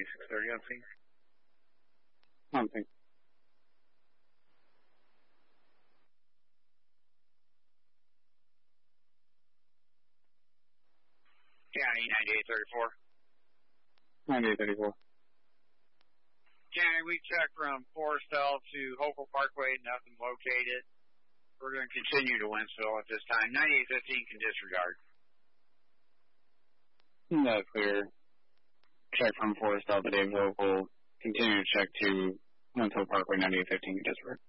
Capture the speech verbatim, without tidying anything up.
ninety-six thirty on sync. On sync. County ninety-eight thirty-four. ninety-eight thirty-four. County, we checked from Forestville to Hopewell Parkway, nothing located. We're going to continue to Wentzville at this time. ninety-eight fifteen can disregard. That's clear. Check from Forestville to Dave Local. Continue to check to Wentzville Parkway, ninety-eight fifteen can disregard.